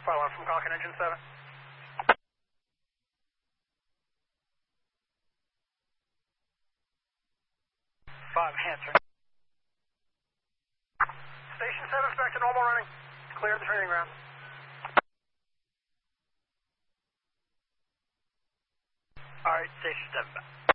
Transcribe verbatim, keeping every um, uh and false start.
Following from Falcon Engine seven. Five, answer. Station seven's back to normal running. Clear the training ground. Alright, Station seven back.